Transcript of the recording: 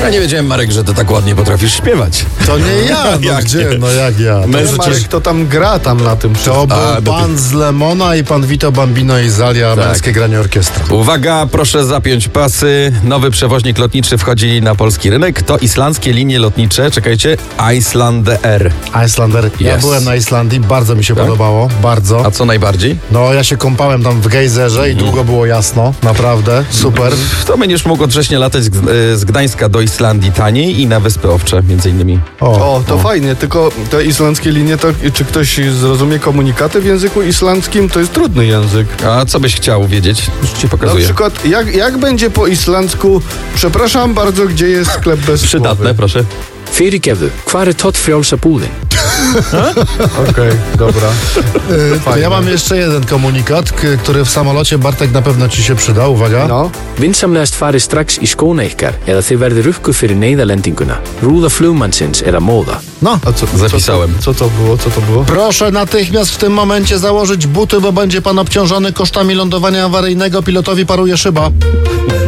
Ja nie wiedziałem, Marek, że ty tak ładnie potrafisz śpiewać. To nie ja, no Jak gdzie? nie? No jak ja? Marek, to tam gra tam na tym. To był pan z Lemona i pan Vito Bambino i Zalia, męskie granie orkiestra. Uwaga, proszę zapiąć pasy. Nowy przewoźnik lotniczy wchodzi na polski rynek. To islandzkie linie lotnicze, czekajcie, Icelandair. Icelander. Ja Yes. byłem na Islandii, bardzo mi się podobało, bardzo. A co najbardziej? No ja się kąpałem tam w gejzerze i długo było jasno, naprawdę, super. To będziesz mógł od września latać z Gdańska do Islandii taniej i na Wyspy Owcze między innymi. O, to fajnie, tylko te islandzkie linie, to czy ktoś zrozumie komunikaty w języku islandzkim? To jest trudny język. A co byś chciał wiedzieć? Już ci Na pokazuję. przykład, jak będzie po islandzku, przepraszam bardzo, gdzie jest sklep bez Przydatne, głowy? proszę. Fyrirgefðu, hvar er tollfrjálsa búðin? Okej, dobra. To ja mam jeszcze jeden komunikat, który w samolocie, Bartek, na pewno ci się przyda, uwaga. No. Vinsamlegast farið strax í skóna ykkar eða þið verðið rukkuð fyrir neyðarlendinguna. Rúða flugmannsins er að móða. No, A co, Zapisałem. Co to było? Co to było? proszę natychmiast w tym momencie założyć buty, bo będzie pan obciążony kosztami lądowania awaryjnego, pilotowi paruje szyba.